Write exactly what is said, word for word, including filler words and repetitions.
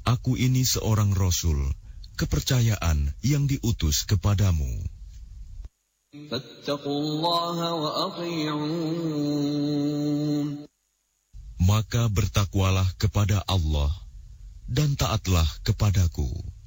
Aku ini seorang Rasul, kepercayaan yang diutus kepadamu. Fattaqullaha wa athi'un. Maka bertakwalah kepada Allah dan taatlah kepadaku.